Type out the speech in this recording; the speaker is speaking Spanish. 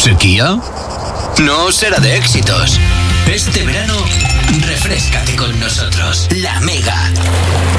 ¿Sequía? No será de éxitos. Este verano, refréscate con nosotros. La Mega.